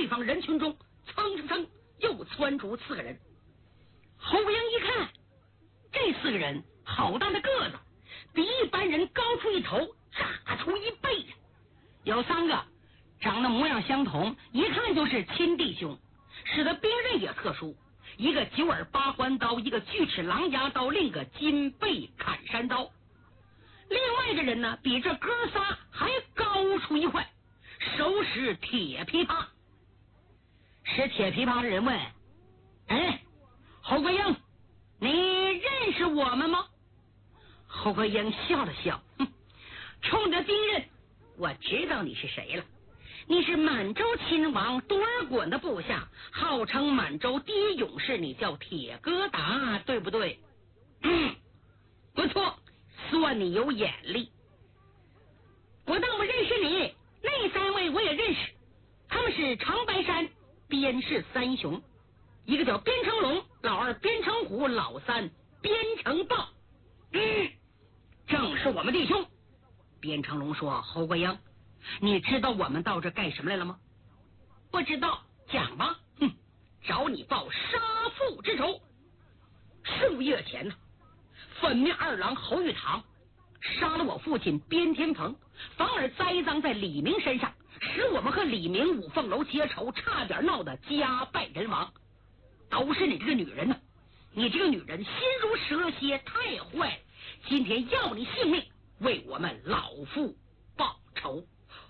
方人群中蹭蹭又窜出4个人。侯国英一看，这4个人好大的个子，比一般人高出一头，炸出一倍呀。有3个长得模样相同，一看就是亲弟兄，使得兵刃也特殊，一个9耳8环刀，一个锯齿狼牙刀，另一个金背砍山刀。另外的人呢，比这哥仨还高出一块，手使铁琵琶。使铁琵琶的人问：哎，侯国英，你认识我们吗？侯国英笑了笑，冲着兵刃，我知道你是谁了。你是满洲亲王多尔衮的部下，号称满洲第一勇士，你叫铁疙瘩，对不对？不错，算你有眼力。我当不认识你，那3位我也认识，他们是长白山边氏3雄，一个叫边成龙，老2边成虎，老3边成豹。正是我们弟兄。边成龙说：侯国英，你知道我们到这干什么来了吗？不知道，讲吧。找你报杀父之仇。数月前呢，粉面2郎侯玉堂杀了我父亲边天鹏，反而栽赃在李明身上，使我们和李明五凤楼结仇，差点闹得家败人亡。都是你这个女人呢，你这个女人心如蛇蝎，太坏，今天要你性命，为我们老父报仇。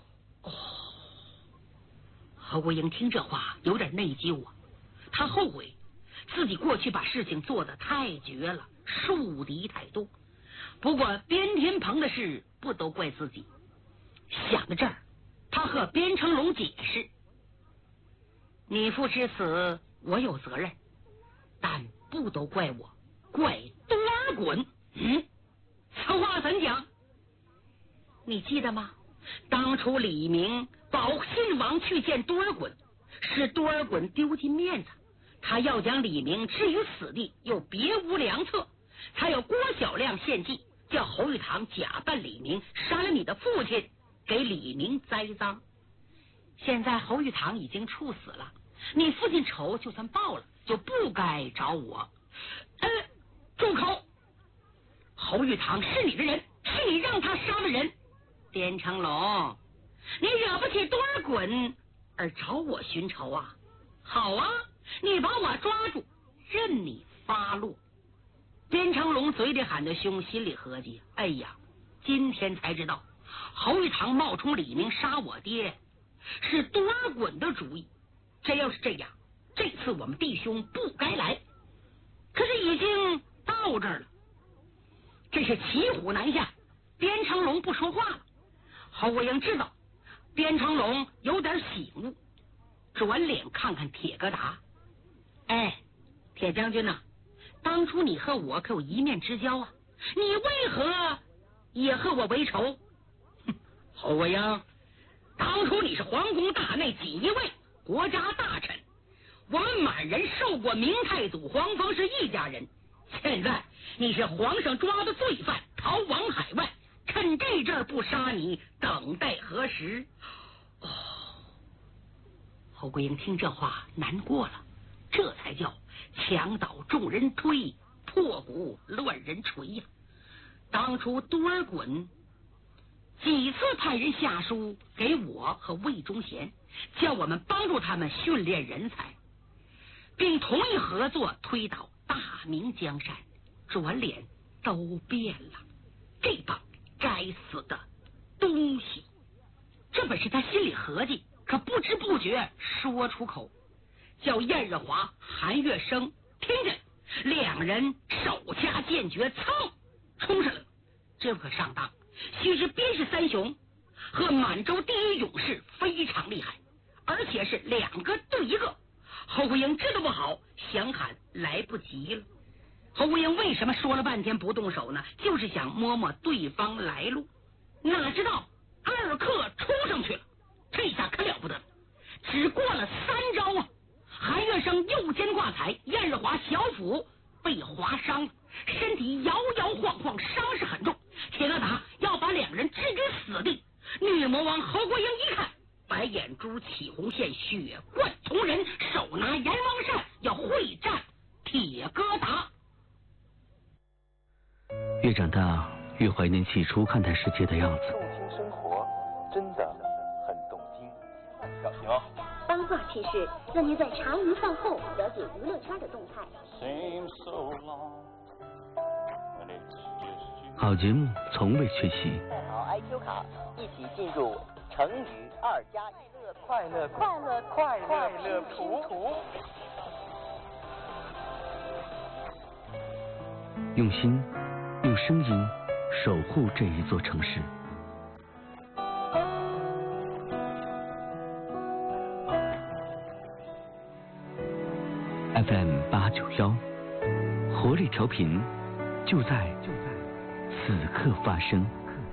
侯国英听这话有点内疚啊，他后悔自己过去把事情做得太绝了，树敌太多。不过边天鹏的事不都怪自己。想到这儿，他和边成龙解释：你父之死我有责任，但不都怪我，怪多尔衮。此话怎讲？你记得吗？当初李明保信王去见多尔衮，使多尔衮丢尽面子，他要将李明置于死地，又别无良策，才有郭小亮献计，叫侯玉堂假扮李明，杀了你的父亲，给李明栽赃。现在侯玉堂已经处死了，你父亲仇就算报了，就不该找我。住口！侯玉堂是你的人，是你让他杀的人。边成龙，你惹不起多尔衮而找我寻仇啊？好啊，你把我抓住，任你发落。边成龙嘴里喊着凶，心里合计：哎呀，今天才知道侯玉堂冒充李明杀我爹是多尔衮的主意。这要是这样，这次我们弟兄不该来。可是已经到这儿了，这是骑虎难下。边成龙不说话了。侯国英知道边成龙有点醒悟，转脸看看铁疙瘩。哎，铁将军呐，当初你和我可有一面之交啊，你为何也和我为仇？侯国英，当初你是皇宫大内锦衣卫国家大臣，我们满人受过明太祖皇方是一家人，现在你是皇上抓的罪犯，逃往海外，趁这阵儿不杀你，等待何时？侯国英听这话难过了，这才叫墙倒众人推，破鼓乱人锤呀。当初多尔衮几次派人下书给我和魏忠贤，叫我们帮助他们训练人才，并同意合作推倒大明江山，转脸都变了。这帮该死的东西！这本是他心里合计，可不知不觉说出口，叫燕日华、韩月生听见，两人手掐剑诀，噌冲上来了。这可上当，须知边氏三雄和满洲第一勇士非常厉害，而且是两个对一个。侯国英知道不好，想喊来不及了。侯国英为什么说了半天不动手呢？就是想摸摸对方来路。哪知道二克冲上去了，这下可了不得了，只过了3招啊！韩月生右肩挂彩，燕日华小腹被划伤了，身体摇摇晃晃，伤势很重。铁疙瘩要把两人置之死地。女魔王侯国英一看， 白眼珠起红线，血贯从人，手拿阎王扇，要会战铁疙瘩。 越长大，越怀念起初看待世界的样子。 动听生活，真的很动听。小心哦！ 八卦趣事，让您在茶余饭后了解娱乐圈的动态。 好节目从未缺席。 带好 IQ 卡，一起进入成语2+1快乐图。 用心，用声音守护这一座城市。FM891，活力调频，就在此刻发生。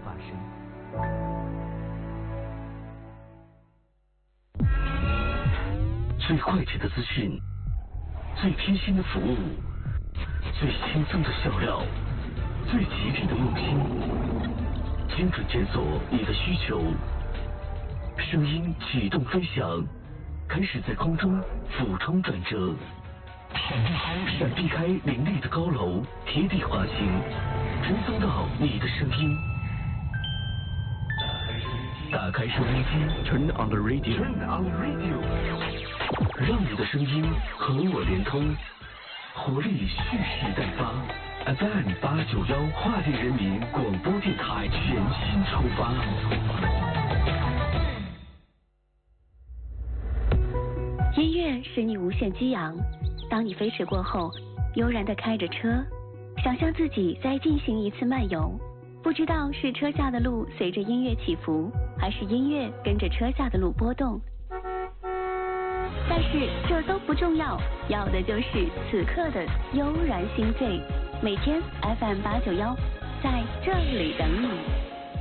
最快捷的资讯，最贴心的服务，最轻松的笑料，最吉利的用心，精准检索你的需求，声音启动飞翔，开始在空中俯冲转折，闪避开林立的高楼，贴地滑行，追踪到你的声音。打开收音机 ，Turn on the radio， 让你的声音和我连通，活力蓄势待发。FM891桦林人民广播电台全新出发。 音乐使你无限激昂，当你飞驰过后，悠然地开着车，想象自己在进行一次漫游，不知道是车下的路随着音乐起伏，还是音乐跟着车下的路波动。但是这都不重要，要的就是此刻的悠然心醉。每天 FM891在这里等你。